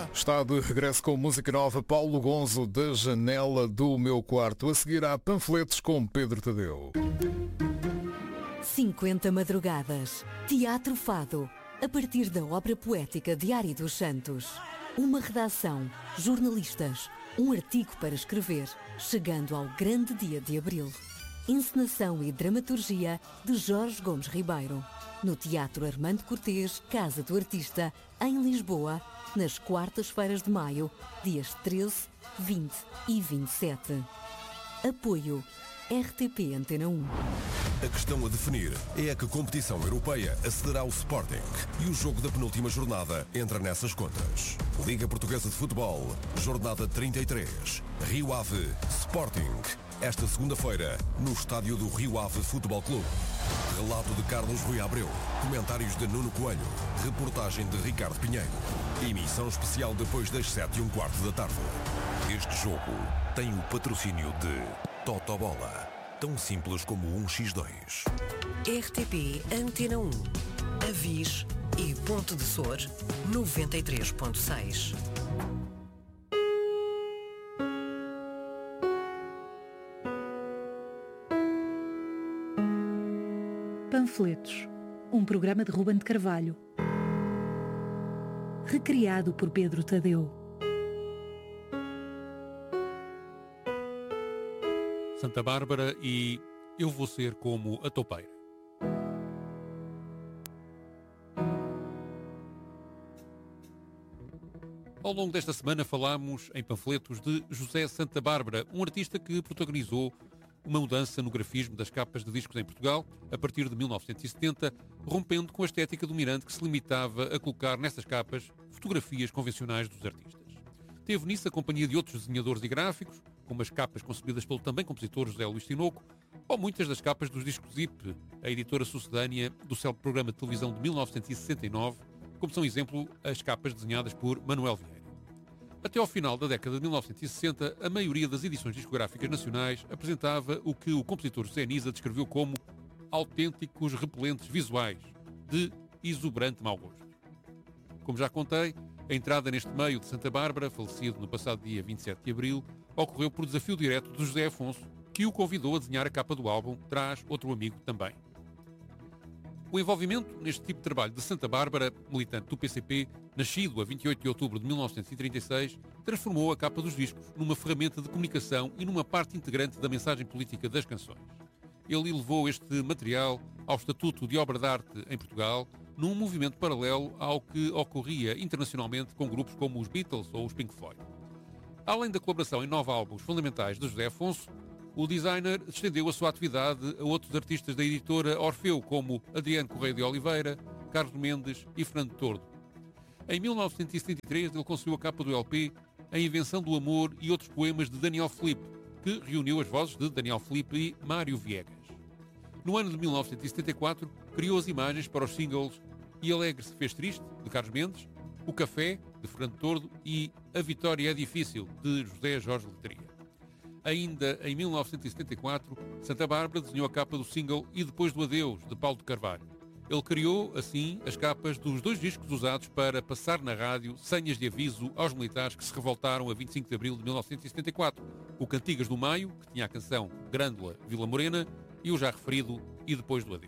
Está de regresso com música nova Paulo Gonzo, da janela do meu quarto. A seguir há panfletos com Pedro Tadeu. 50 madrugadas. Teatro Fado. A partir da obra poética de Ari dos Santos. Uma redação, jornalistas, um artigo para escrever, chegando ao grande dia de abril. Encenação e dramaturgia de Jorge Gomes Ribeiro. No Teatro Armando Cortês, Casa do Artista, em Lisboa, nas quartas-feiras de maio, dias 13, 20 e 27. Apoio RTP Antena 1. A questão a definir é a que competição europeia acederá ao Sporting e o jogo da penúltima jornada entra nessas contas. Liga Portuguesa de Futebol, jornada 33, Rio Ave, Sporting. Esta segunda-feira, no estádio do Rio Ave Futebol Clube. Relato de Carlos Rui Abreu, comentários de Nuno Coelho, reportagem de Ricardo Pinheiro. Emissão especial depois das 7:15 da tarde. Este jogo tem o patrocínio de Totobola. Tão simples como 1x2. RTP Antena 1. Avis e Ponte de Sor 93.6. Panfletos. Um programa de Ruben de Carvalho. Recriado por Pedro Tadeu. Santa Bárbara e Eu Vou Ser Como a Toupeira. Ao longo desta semana falámos em panfletos de José Santa Bárbara, um artista que protagonizou uma mudança no grafismo das capas de discos em Portugal a partir de 1970, rompendo com a estética dominante que se limitava a colocar nessas capas fotografias convencionais dos artistas. Teve nisso a companhia de outros desenhadores e gráficos, como as capas concebidas pelo também compositor José Luís Tinoco, ou muitas das capas dos discos Zip, a editora sucedânea do célebre programa de televisão de 1969, como são exemplo as capas desenhadas por Manuel Vieira. Até ao final da década de 1960, a maioria das edições discográficas nacionais apresentava o que o compositor José Nisa descreveu como autênticos repelentes visuais, de exuberante mau gosto. Como já contei, a entrada neste meio de Santa Bárbara, falecido no passado dia 27 de abril, ocorreu por desafio direto de José Afonso, que o convidou a desenhar a capa do álbum Traz Outro Amigo também. O envolvimento neste tipo de trabalho de Santa Bárbara, militante do PCP, nascido a 28 de outubro de 1936, transformou a capa dos discos numa ferramenta de comunicação e numa parte integrante da mensagem política das canções. Ele elevou este material ao estatuto de obra de arte em Portugal, num movimento paralelo ao que ocorria internacionalmente com grupos como os Beatles ou os Pink Floyd. Além da colaboração em 9 álbuns fundamentais de José Afonso, o designer estendeu a sua atividade a outros artistas da editora Orfeu, como Adriano Correia de Oliveira, Carlos Mendes e Fernando Tordo. Em 1973, ele construiu a capa do LP A Invenção do Amor e Outros Poemas de Daniel Filipe, que reuniu as vozes de Daniel Filipe e Mário Viegas. No ano de 1974, criou as imagens para os singles E Alegre se Fez Triste, de Carlos Mendes, O Café, de Fernando Tordo e A Vitória é Difícil, de José Jorge Letria. Ainda em 1974, Santa Bárbara desenhou a capa do single E Depois do Adeus, de Paulo de Carvalho. Ele criou, assim, as capas dos 2 discos usados para passar na rádio senhas de aviso aos militares que se revoltaram a 25 de abril de 1974. O Cantigas do Maio, que tinha a canção Grândola Vila Morena, e o já referido E Depois do Adeus.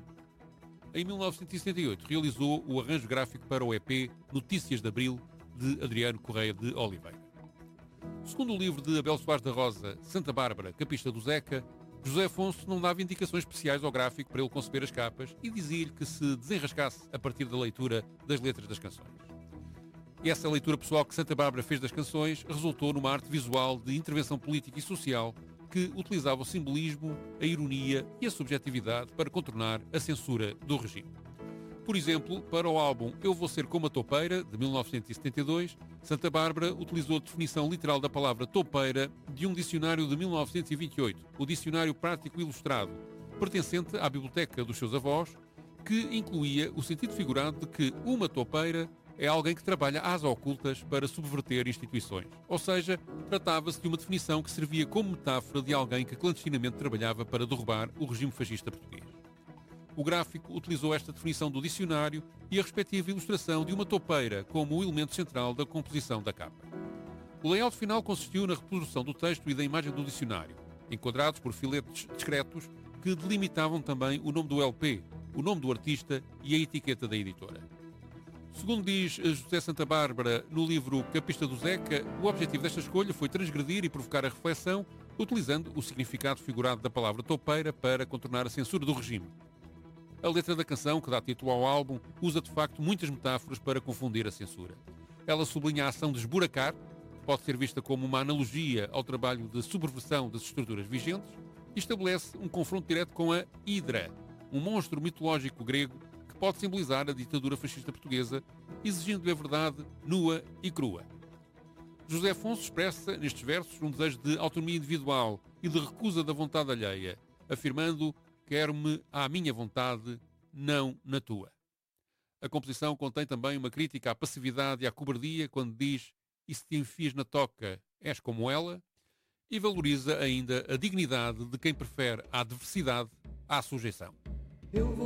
Em 1978, realizou o arranjo gráfico para o EP Notícias de Abril, de Adriano Correia de Oliveira. Segundo o livro de Abel Soares da Rosa, Santa Bárbara, Capista do Zeca, José Afonso não dava indicações especiais ao gráfico para ele conceber as capas e dizia-lhe que se desenrascasse a partir da leitura das letras das canções. E essa leitura pessoal que Santa Bárbara fez das canções resultou numa arte visual de intervenção política e social que utilizava o simbolismo, a ironia e a subjetividade para contornar a censura do regime. Por exemplo, para o álbum Eu Vou Ser Como a Toupeira, de 1972, Santa Bárbara utilizou a definição literal da palavra toupeira de um dicionário de 1928, o Dicionário Prático Ilustrado, pertencente à biblioteca dos seus avós, que incluía o sentido figurado de que uma toupeira é alguém que trabalha às ocultas para subverter instituições. Ou seja, tratava-se de uma definição que servia como metáfora de alguém que clandestinamente trabalhava para derrubar o regime fascista português. O gráfico utilizou esta definição do dicionário e a respectiva ilustração de uma toupeira como o elemento central da composição da capa. O layout final consistiu na reprodução do texto e da imagem do dicionário, enquadrados por filetes discretos que delimitavam também o nome do LP, o nome do artista e a etiqueta da editora. Segundo diz José Santa Bárbara no livro Capista do Zeca, o objetivo desta escolha foi transgredir e provocar a reflexão, utilizando o significado figurado da palavra toupeira para contornar a censura do regime. A letra da canção, que dá título ao álbum, usa de facto muitas metáforas para confundir a censura. Ela sublinha a ação de esburacar, que pode ser vista como uma analogia ao trabalho de subversão das estruturas vigentes, e estabelece um confronto direto com a Hidra, um monstro mitológico grego que pode simbolizar a ditadura fascista portuguesa, exigindo-lhe a verdade nua e crua. José Afonso expressa, nestes versos, um desejo de autonomia individual e de recusa da vontade alheia, afirmando: quero-me à minha vontade, não na tua. A composição contém também uma crítica à passividade e à cobardia quando diz: e se te enfias na toca, és como ela, e valoriza ainda a dignidade de quem prefere a adversidade à sujeição.